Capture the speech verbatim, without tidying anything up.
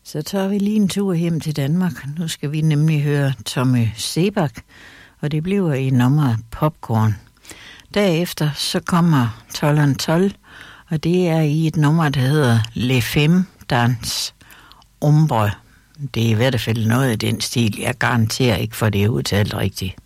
Så tager vi lige en tur hjem til Danmark. Nu skal vi nemlig høre Tommy Sebak, og det bliver i nummeret Popcorn. Derefter så kommer tolv tolv, og det er i et nummer, der hedder Les Femmes dans Ombre. Det er i hvert fald noget af den stil. Jeg garanterer ikke for det er udtalt rigtigt.